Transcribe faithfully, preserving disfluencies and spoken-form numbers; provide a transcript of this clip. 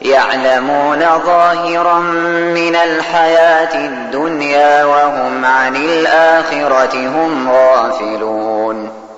يعلمون ظاهرا من الحياة الدنيا وهم عن الآخرة هم غافلون